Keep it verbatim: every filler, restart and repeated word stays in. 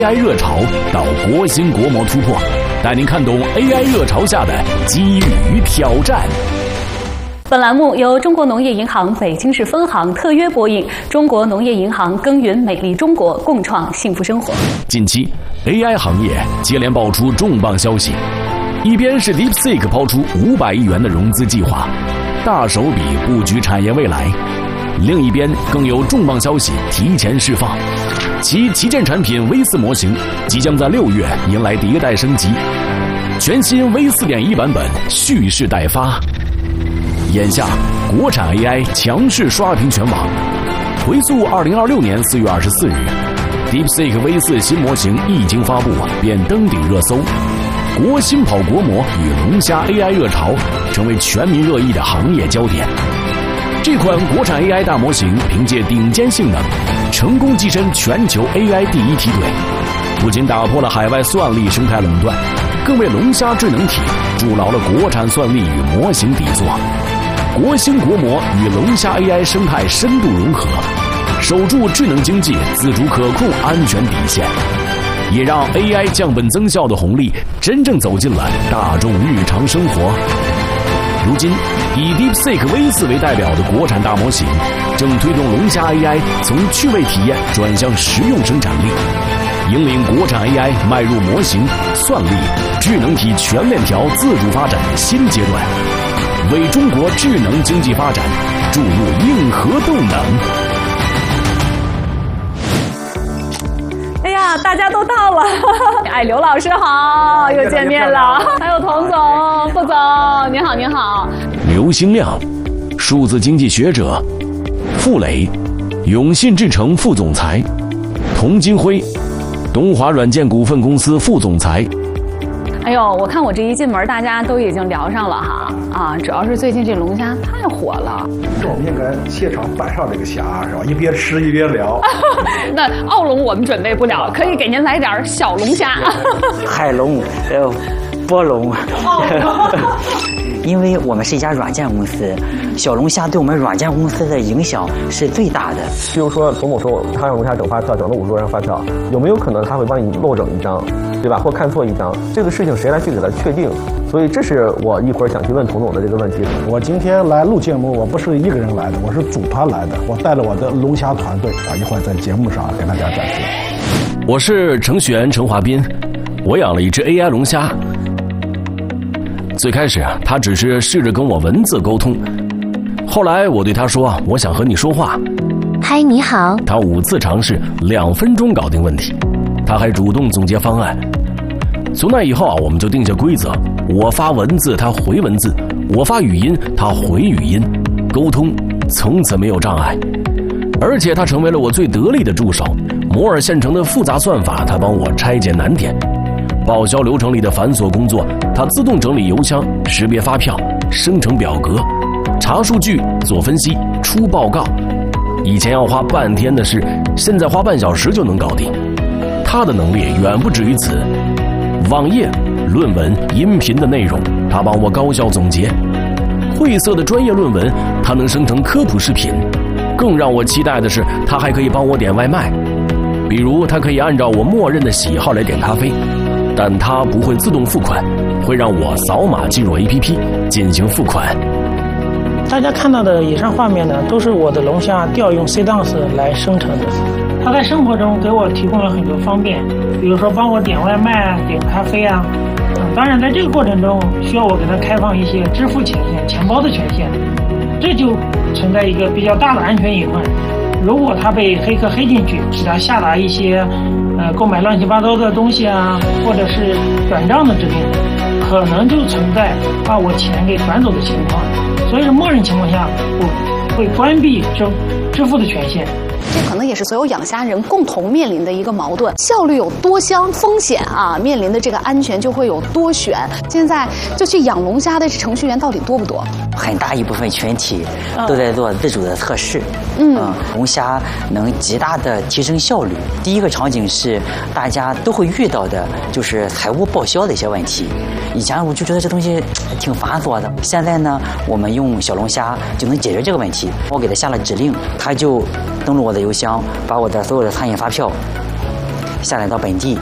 A I 热潮到国新国模突破，带您看懂 A I 热潮下的机遇与挑战。 本栏目由中国农业银行北京市分行特约播映，中国农业银行耕耘美丽中国，共创幸福生活。 近期 A I 行业接连爆出重磅消息，一边是 DeepSeek 抛出五百亿元的融资计划，大手笔布局产业未来；另一边更有重磅消息提前释放，其旗舰产品 V 四模型即将在六月迎来迭代升级，全新 V 四点一 版本蓄势待发。眼下，国产 A I 强势刷屏全网。回溯二零二六年四月二十四日 ，DeepSeek V 四新模型一经发布便登顶热搜，国新跑国模与龙虾 A I 热潮成为全民热议的行业焦点。这款国产 A I 大模型凭借顶尖性能，成功跻身全球 A I 第一梯队，不仅打破了海外算力生态垄断，更为龙虾智能体筑牢了国产算力与模型底座。国新国模与龙虾 A I 生态深度融合，守住智能经济自主可控安全底线，也让 A I 降本增效的红利真正走进了大众日常生活。如今，以 DeepSeek V 四为代表的国产大模型，正推动龙虾 A I 从趣味体验转向实用生产力，引领国产 A I 迈入模型、算力、智能体全链条自主发展的新阶段，为中国智能经济发展注入硬核动能。 哎呀，大家都到了！哎，刘老师好，又见面了。还有童总、副总，您好，您好。 刘兴亮，数字经济学者；傅磊，永信智诚副总裁；童金辉，东华软件股份公司副总裁。 哎呦，我看我这一进门，大家都已经聊上了哈啊！主要是最近这龙虾太火了， 我们应该现场摆上这个虾是吧？一边吃一边聊。 那澳龙我们准备不了，可以给您来点小龙虾。 海龙，呃，波龙。因为我们是一家软件公司，小龙虾对我们软件公司的影响是最大的。 比如说，董总说他让龙虾整发票，整了五十多张发票，有没有可能他会帮你漏整一张，对吧？或看错一张？这个事情谁来去给他确定？所以这是我一会儿想去问童总的这个问题。 我今天来录节目，我不是一个人来的，我是组团来的，我带了我的龙虾团队啊，一会儿在节目上给大家展示。 我是程序员陈华斌，我养了一只 A I 龙虾。最开始啊，他只是试着跟我文字沟通，后来我对他说：“我想和你说话。” 嗨，你好。 他五次尝试，两分钟搞定问题。他还主动总结方案。从那以后啊，我们就定下规则：我发文字，他回文字；我发语音，他回语音。沟通从此没有障碍，而且他成为了我最得力的助手。摩尔线程的复杂算法，他帮我拆解难点。报销流程里的繁琐工作，它自动整理邮箱、识别发票、生成表格、查数据、做分析、出报告。以前要花半天的事，现在花半小时就能搞定。它的能力远不止于此，网页、论文、音频的内容，它帮我高效总结；晦涩的专业论文，它能生成科普视频。更让我期待的是，它还可以帮我点外卖，比如它可以按照我默认的喜好来点咖啡。但它不会自动付款，会让我扫码进入 A P P 进行付款。 大家看到的以上画面呢，都是我的龙虾调用 C dance 来生成的。它在生活中给我提供了很多方便，比如说帮我点外卖啊、点咖啡啊。嗯，当然在这个过程中，需要我给它开放一些支付权限、钱包的权限，这就存在一个比较大的安全隐患。如果它被黑客黑进去，使它下达一些呃购买乱七八糟的东西啊，或者是转账的指令，可能就存在把我钱给转走的情况。所以说，默认情况下，我会关闭支支付的权限。 这可能也是所有养虾人共同面临的一个矛盾：效率有多香，风险啊面临的这个安全就会有多悬。现在就去养龙虾的程序员到底多不多？ 很大一部分群体都在做自主的测试。 嗯， 嗯龙虾能极大的提升效率。第一个场景是大家都会遇到的，就是财务报销的一些问题。以前我就觉得这东西挺繁琐的，现在呢，我们用小龙虾就能解决这个问题。我给它下了指令，它就登录我的邮箱，把我的所有的餐饮发票下来到本地